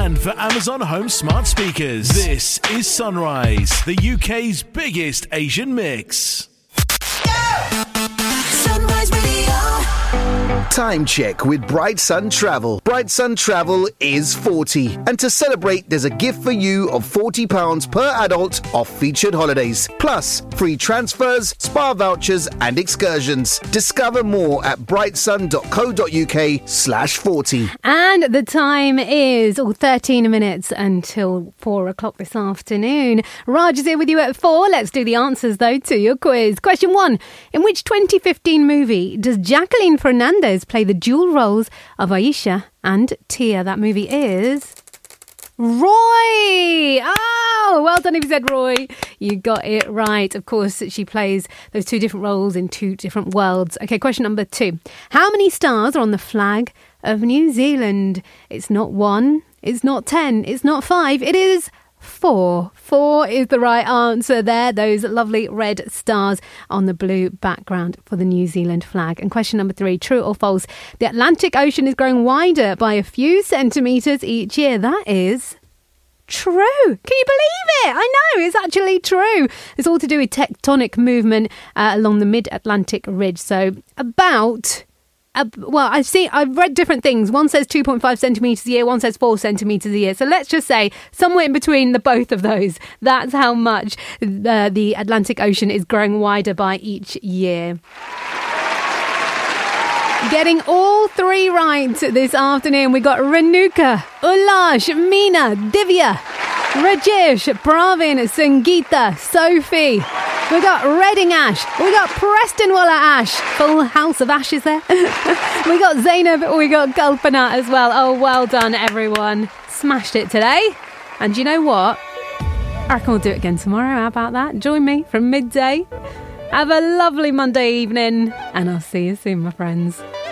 and for Amazon Home smart speakers. This is Sunrise, the UK's biggest Asian mix. Sunrise Radio. Time check with Bright Sun Travel. Bright Sun Travel is 40. And to celebrate, there's a gift for you of £40 per adult off featured holidays. Plus, free transfers, spa vouchers and excursions. Discover more at brightsun.co.uk/40. And the time is 13 minutes until 4 o'clock this afternoon. Raj is here with you at 4. Let's do the answers, though, to your quiz. Question 1. In which 2015 movie does Jacqueline Fernandez play the dual roles of Aisha and Tia? That movie is Roy. Oh, well done if you said Roy. You got it right. Of course, she plays those two different roles in two different worlds. Okay, question number 2. How many stars are on the flag of New Zealand? It's not 1, it's not 10, it's not 5, it is 4. 4 is the right answer there. Those lovely red stars on the blue background for the New Zealand flag. And question number 3, true or false? The Atlantic Ocean is growing wider by a few centimetres each year. That is true. Can you believe it? I know, it's actually true. It's all to do with tectonic movement along the mid-Atlantic ridge. So about... I've read different things. One says 2.5 centimetres a year, one says 4 centimetres a year. So let's just say somewhere in between the both of those. That's how much the Atlantic Ocean is growing wider by each year. Getting all 3 right this afternoon. We got Renuka, Ulash, Meena, Divya, Rajesh, Pravin, Sangeeta, Sophie. We got Reading Ash. We got Prestonwalla Ash. Full house of ashes there. We got Zainab. We got Kalpana as well. Oh, well done, everyone. Smashed it today. And you know what? I reckon we'll do it again tomorrow. How about that? Join me from midday. Have a lovely Monday evening. And I'll see you soon, my friends.